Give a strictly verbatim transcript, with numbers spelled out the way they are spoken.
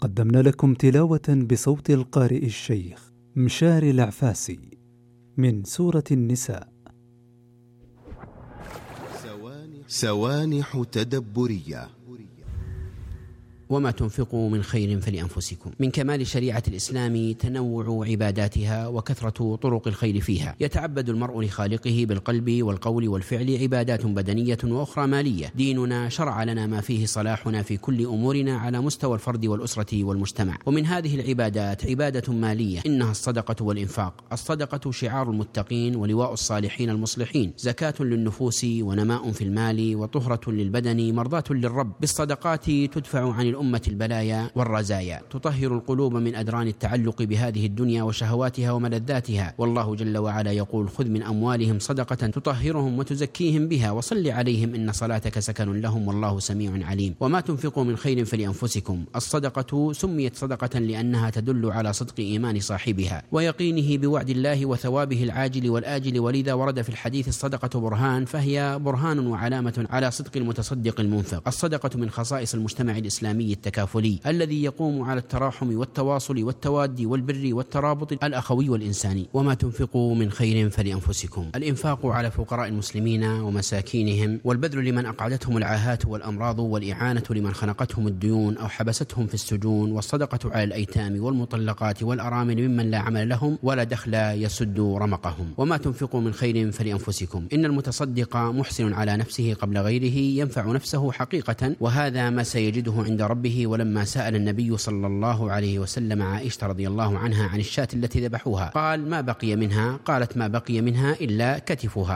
قدمنا لكم تلاوة بصوت القارئ الشيخ مشاري العفاسي من سورة النساء. سوانح تدبرية. وما تنفقوا من خير فلأنفسكم. من كمال شريعة الإسلام تنوع عباداتها وكثرة طرق الخير فيها. يتعبد المرء لخالقه بالقلب والقول والفعل، عبادات بدنية وأخرى مالية. ديننا شرع لنا ما فيه صلاحنا في كل أمورنا على مستوى الفرد والأسرة والمجتمع. ومن هذه العبادات عبادة مالية، إنها الصدقة والإنفاق. الصدقة شعار المتقين ولواء الصالحين المصلحين، زكاة للنفوس ونماء في المال وطهرة للبدن مرضاة للرب. بالصدقات تدفع عن الأمة البلايا والرزايا، تطهر القلوب من أدران التعلق بهذه الدنيا وشهواتها وملذاتها. والله جل وعلا يقول: خذ من أموالهم صدقة تطهرهم وتزكيهم بها وصل عليهم إن صلاتك سكن لهم والله سميع عليم. وما تنفقوا من خير فلأنفسكم. الصدقة سميت صدقة لأنها تدل على صدق إيمان صاحبها ويقينه بوعد الله وثوابه العاجل والآجل، ولذا ورد في الحديث: الصدقة برهان، فهي برهان وعلامة على صدق المتصدق المنفق. الصدقة من خصائص المجتمع الإسلامي التكافلي الذي يقوم على التراحم والتواصل والتواد والبر والترابط الأخوي والإنساني. وما تنفقوا من خير فلأنفسكم. الإنفاق على فقراء المسلمين ومساكينهم، والبذل لمن أقعدتهم العاهات والأمراض، والإعانة لمن خنقتهم الديون أو حبستهم في السجون، والصدقة على الأيتام والمطلقات والأرامل ممن لا عمل لهم ولا دخل يسد رمقهم. وما تنفقوا من خير فلأنفسكم. إن المتصدق محسن على نفسه قبل غيره، ينفع نفسه حقيقة، وهذا ما سيجده عند ربه. ولما سأل النبي صلى الله عليه وسلم عائشة رضي الله عنها عن الشاة التي ذبحوها، قال: ما بقي منها؟ قالت: ما بقي منها إلا كتفها.